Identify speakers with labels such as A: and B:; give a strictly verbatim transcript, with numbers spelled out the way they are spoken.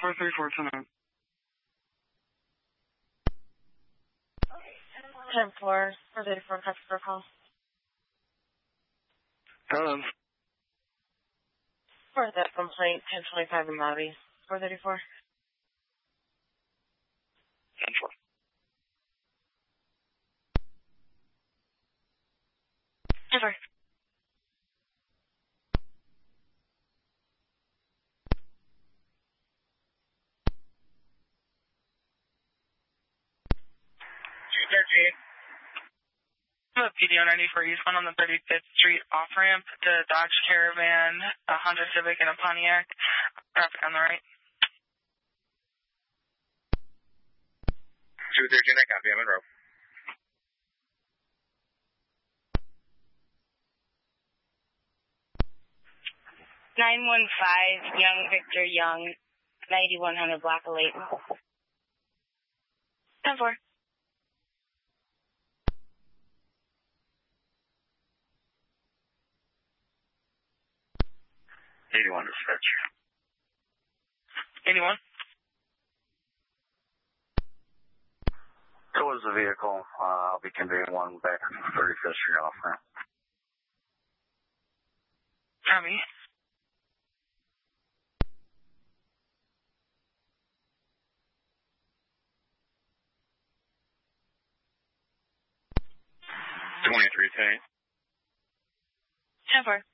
A: four three four, ten nine.
B: ten four, four three four, customer call.
A: Hello.
B: For that complaint, ten twenty-five in lobby, four thirty-four.
A: ten four.
B: ten four.
C: two thirteen.
D: P D O ninety-four Eastbound on the thirty-fifth Street off-ramp to Dodge Caravan, a Honda Civic, and a Pontiac. Traffic on the right.
C: two thirteen, I copy. I'm in row.
B: nine one five, Young Victor Young, ninety-one hundred Block of Layton. ten four.
A: eighty-one dispatch.
D: eighty-one.
A: So was the vehicle. Uh, I'll be conveying one back to thirty-fifth Street off ramp.
D: Copy.
C: twenty-three, ten.
B: ten four.